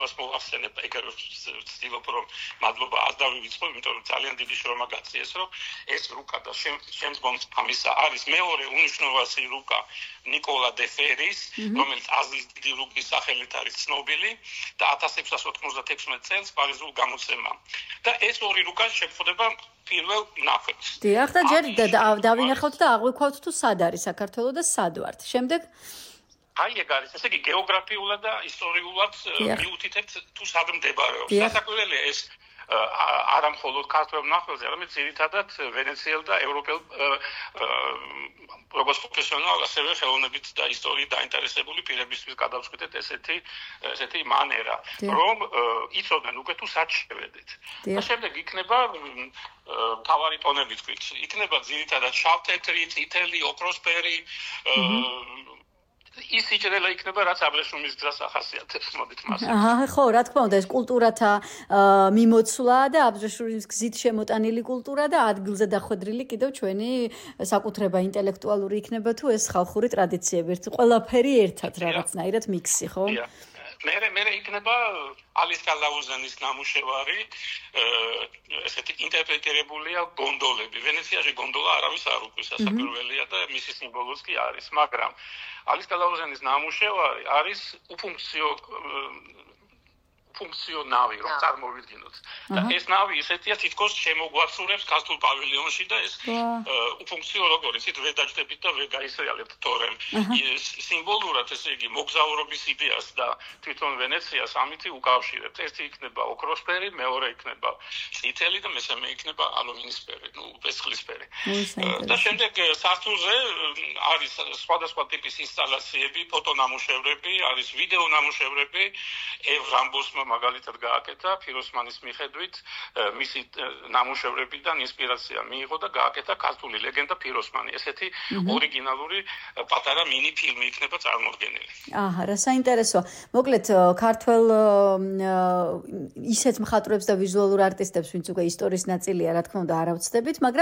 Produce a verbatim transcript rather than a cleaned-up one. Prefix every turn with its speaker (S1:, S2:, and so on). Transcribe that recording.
S1: მას მოახსენებ ეგრე ვცდილობ რომ მადლობა არ დავივიწყო, იმიტომ რომ ძალიან დიდი შრომა გაწიეს, რომ ეს რუკა და შემდგომ ამისა არის მეორე უნიშნულოვანი რუკა ნიკოლა დე ფერის, რომელიც აზიის დიდი რუკის სახელით არის ცნობილი და ათას ექვსას ოცდაექვსმეტ წელს პარიზულ გამოცემამ. და ეს ორი რუკა შეხვდება პირველ ნახვებს.
S2: დიახ, და ჯერ დავინახავთ და აღვიქვავთ თუ სად არის საქართველო და სად ვართ. შემდეგ
S1: აი ეგ არის, ესე იგი გეოგრაფიულად და ისტორიულად მიუთითებთ თუ სად მდებარეობს. სასაკვირველია ეს არა მხოლოდ ქართველ მნახველზე, არამედ ძირითადად ვენეციელ და ევროპელ როგორც პროფესიონალ, ასევე ხელოვნებით და ისტორიით დაინტერესებული პირებისთვის გადავწყვიტეთ ესეთი ესეთი მანერა, რომ იცოდნენ უკვე თუ სად შევედით. და შემდეგ იქნება თავარი ტონები თქვით. იქნება ძირითადად შავთეთრი, წითელი, ოქროსფერი ის იჭრელა იქნება, რაც აბრეშუმის გზას ახასიათებს, მოდით მას.
S2: აჰა, ხო, რა თქმა უნდა, ეს კულტურათა მიმოცვლა და აბრეშუმის გზით შემოტანილი კულტურა და ადგილზე დახვედრილი კიდევ ჩვენი საკუთრება ინტელექტუალური იქნება თუ ეს ხალხური ტრადიციები, ყველაფერი ერთად რაღაცნაირად მიქსი, ხო?
S1: მერე მერე იქნება ალის კალაუზენის ნამუშევარი, ესეთი ინტერპრეტირებულია გონდოლები. ვენეციაში გონდოლა არავის არ უყვის, სასაკვირველია და მისი სიმბოლოც კი არის, მაგრამ ალის კალაუზენის ნამუშევარი არის უფუნქციო ფუნქციო ნავი, რომ წარმოვიდგინოთ. და ეს ნავი ისეთია, თითქოს შემოგვაცურებს ქართულ პავილიონში და ეს უფუნქციო როგორ იცით, ვერ დაჯდებით და ვერ გაისრიალებთ თორემ. სიმბოლურად, ესე იგი, მოგზაურობის იდეას და თვითონ ვენეციას ამით უკავშირებთ. ერთი იქნება ოქროსფერი, მეორე იქნება წითელი და მესამე იქნება ალუმინისფერი, ნუ ვერცხლისფერი. და შემდეგ სართულზე არის სხვადასხვა ტიპის ინსტალაციები, ფოტონამუშევრები, არის ვიდეო ნამუშევრები, ევ რამბოსმა მაგალითად გააკეთა ფიროსმანის მიხედვით მისი ნამუშევრებიდან ინსპირაცია მიიღო და გააკეთა ქართული ლეგენდა ფიროსმანი. ესეთი ორიგინალური პატარა მინი ფილმი იქნება წარმოდგენილი.
S2: აჰა, რა საინტერესოა. მოკლედ ქართველ ისეთ მხატვრებს და ვიზუალურ არტისტებს, ვინც უკვე ისტორიის ნაწილია, რა თქმა უნდა, არ ავწდებით, მაგრამ